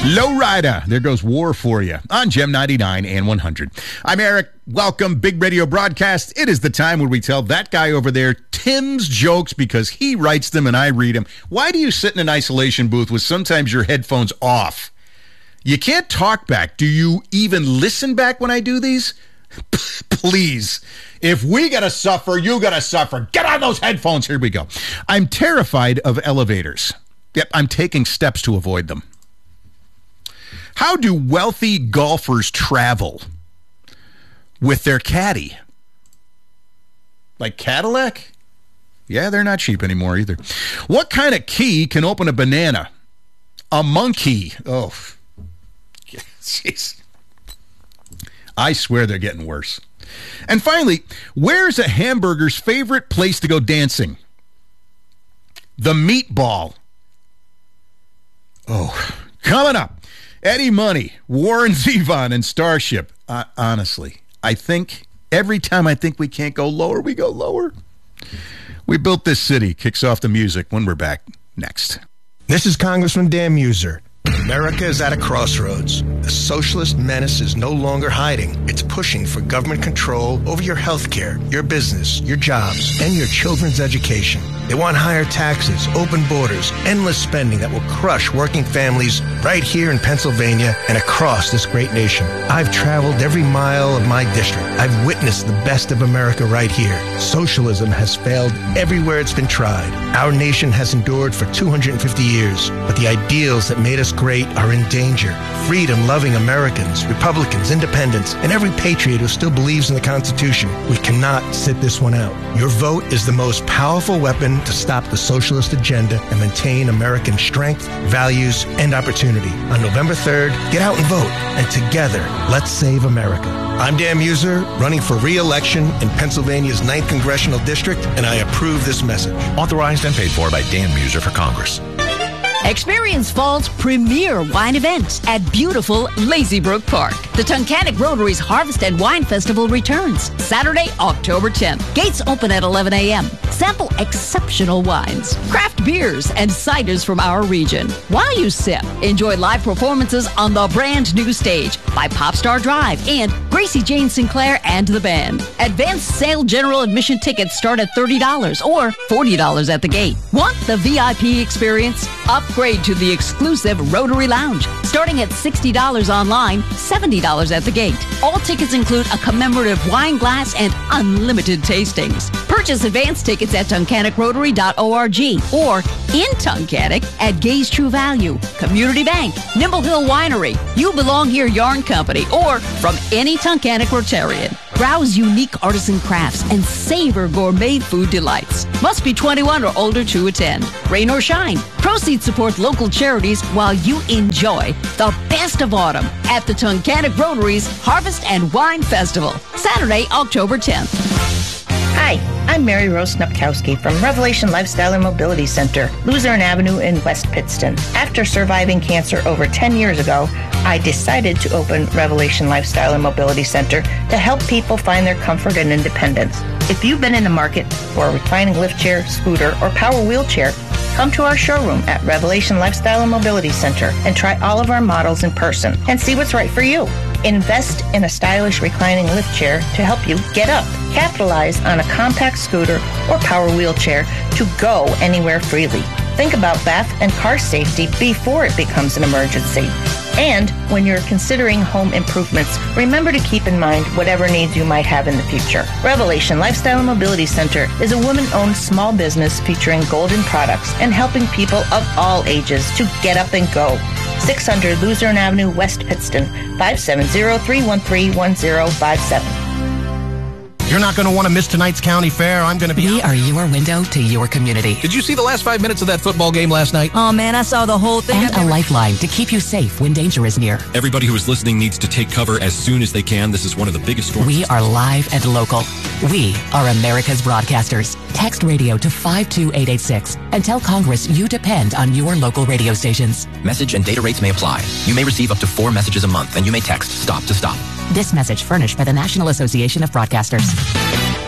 Lowrider, there goes War for you on Gem 99 and 100. I'm Eric. Welcome, Big Radio Broadcast. It is the time where we tell that guy over there Tim's jokes because he writes them and I read them. Why do you sit in an isolation booth with sometimes your headphones off? You can't talk back. Do you even listen back when I do these? Please. If we gotta suffer, you gotta suffer. Get on those headphones. Here we go. I'm terrified of elevators. Yep, I'm taking steps to avoid them. How do wealthy golfers travel? With their caddy. Like Cadillac? Yeah, they're not cheap anymore either. What kind of key can open a banana? A monkey. Oh, jeez. I swear they're getting worse. And finally, where's a hamburger's favorite place to go dancing? The Meatball. Oh, coming up. Eddie Money, Warren Zevon, and Starship. Honestly, I think every time I think we can't go lower, we go lower. We built this city. Kicks off the music when we're back next. This is Congressman Dan Muser. America is at a crossroads. The socialist menace is no longer hiding. It's pushing for government control over your health care, your business, your jobs, and your children's education. They want higher taxes, open borders, endless spending that will crush working families right here in Pennsylvania and across this great nation. I've traveled every mile of my district. I've witnessed the best of America right here. Socialism has failed everywhere it's been tried. Our nation has endured for 250 years, but the ideals that made us great are in danger. Freedom-loving Americans, Republicans, independents, and every patriot who still believes in the Constitution. We cannot sit this one out. Your vote is the most powerful weapon to stop the socialist agenda and maintain American strength, values, and opportunity. On November 3rd, get out and vote, and together, let's save America. I'm Dan Muser, running for re-election in Pennsylvania's 9th Congressional District, and I approve this message. Authorized and paid for by Dan Muser for Congress. Experience fall's premier wine event at beautiful Lazy Brook Park. The Tunkhannock Rotary's Harvest and Wine Festival returns Saturday, October 10th. Gates open at 11 a.m. Sample exceptional wines, craft beers, and ciders from our region. While you sip, enjoy live performances on the brand new stage by Popstar Drive and Gracie Jane Sinclair and the band. Advanced sale general admission tickets start at $30 or $40 at the gate. Want the VIP experience? Upgrade to the exclusive Rotary Lounge, starting at $60 online, $70 at the gate. All tickets include a commemorative wine glass and unlimited tastings. Purchase advance tickets at tunkhanockrotary.org or in Tunkhannock at Gay's True Value, Community Bank, Nimble Hill Winery, You Belong Here Yarn Company, or from any Tunkhannock Rotarian. Browse unique artisan crafts and savor gourmet food delights. Must be 21 or older to attend. Rain or shine, proceeds support local charities while you enjoy the best of autumn at the Tunkhannock Rotary's Harvest and Wine Festival, Saturday, October 10th. Hi, I'm Mary Rose Snupkowski from Revelation Lifestyle and Mobility Center, Luzerne Avenue in West Pittston. After surviving cancer over 10 years ago, I decided to open Revelation Lifestyle and Mobility Center to help people find their comfort and independence. If you've been in the market for a reclining lift chair, scooter, or power wheelchair, come to our showroom at Revelation Lifestyle and Mobility Center and try all of our models in person and see what's right for you. Invest in a stylish reclining lift chair to help you get up. Capitalize on a compact scooter or power wheelchair to go anywhere freely. Think about bath and car safety before it becomes an emergency. And when you're considering home improvements, remember to keep in mind whatever needs you might have in the future. Revelation Lifestyle and Mobility Center is a woman-owned small business featuring golden products and helping people of all ages to get up and go. 600 Luzerne Avenue, West Pittston, 570-313-1057. You're not going to want to miss tonight's county fair. I'm going to be... We are your window to your community. Did you see the last 5 minutes of that football game last night? Oh, man, I saw the whole thing. And a lifeline to keep you safe when danger is near. Everybody who is listening needs to take cover as soon as they can. This is one of the biggest storms. We are live and local. We are America's broadcasters. Text radio to 52886 and tell Congress you depend on your local radio stations. Message and data rates may apply. You may receive up to 4 messages a month, and you may text STOP to stop. This message furnished by the National Association of Broadcasters.